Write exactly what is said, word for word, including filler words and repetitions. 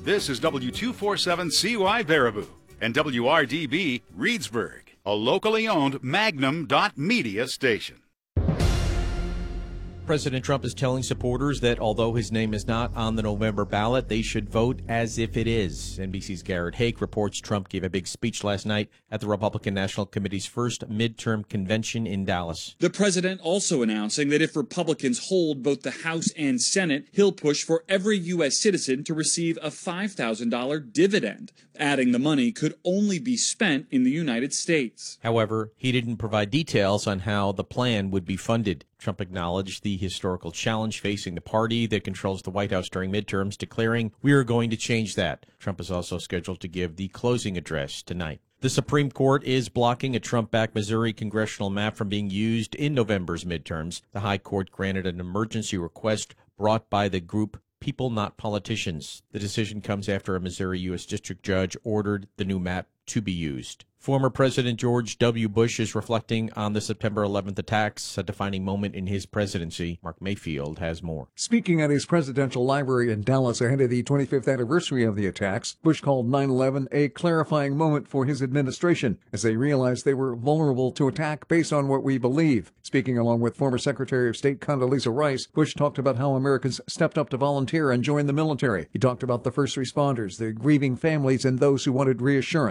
This is W two forty-seven C Y Baraboo and W R D B Reedsburg, a locally owned Magnum dot media station. President Trump is telling supporters that although his name is not on the November ballot, they should vote as if it is. N B C's Garrett Haake reports Trump gave a big speech last night at the Republican National Committee's first midterm convention in Dallas. The president also announcing that if Republicans hold both the House and Senate, he'll push for every U S citizen to receive a five thousand dollars dividend, adding the money could only be spent in the United States. However, he didn't provide details on how the plan would be funded. Trump acknowledged the historical challenge facing the party that controls the White House during midterms, declaring, "We are going to change that." Trump is also scheduled to give the closing address tonight. The Supreme Court is blocking a Trump-backed Missouri congressional map from being used in November's midterms. The High Court granted an emergency request brought by the group People Not Politicians. The decision comes after a Missouri U S district judge ordered the new map to be used. Former President George W. Bush is reflecting on the September eleventh attacks, a defining moment in his presidency. Mark Mayfield has more. Speaking at his presidential library in Dallas ahead of the twenty-fifth anniversary of the attacks, Bush called nine eleven a clarifying moment for his administration as they realized they were vulnerable to attack based on what we believe. Speaking along with former Secretary of State Condoleezza Rice, Bush talked about how Americans stepped up to volunteer and join the military. He talked about the first responders, the grieving families, and those who wanted reassurance.